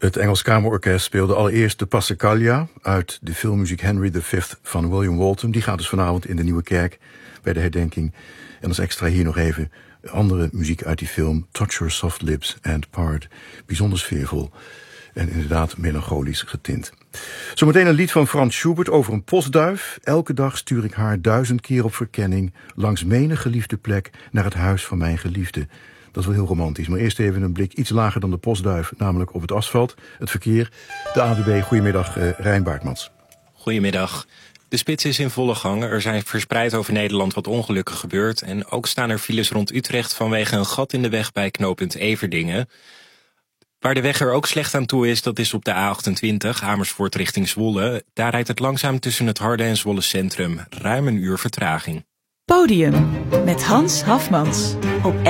Het Engels Kamerorkest speelde allereerst de Passacaglia uit de filmmuziek Henry V van William Walton. Die gaat dus vanavond in de Nieuwe Kerk bij de herdenking. En als extra hier nog even andere muziek uit die film, Touch Your Soft Lips and Part. Bijzonder sfeervol en inderdaad melancholisch getint. Zometeen een lied van Franz Schubert over een postduif. Elke dag stuur ik haar 1000 keer op verkenning langs menig geliefde plek naar het huis van mijn geliefde. Dat is wel heel romantisch. Maar eerst even een blik iets lager dan de postduif, namelijk op het asfalt. Het verkeer. De ADB. Goedemiddag, Rijn Baartmans. Goedemiddag. De spits is in volle gang. Er zijn verspreid over Nederland wat ongelukken gebeurd. En ook staan er files rond Utrecht vanwege een gat in de weg bij knooppunt Everdingen. Waar de weg er ook slecht aan toe is, dat is op de A28, Amersfoort richting Zwolle. Daar rijdt het langzaam tussen het Harde en Zwolle Centrum. Ruim een uur vertraging. Podium met Hans Hafmans op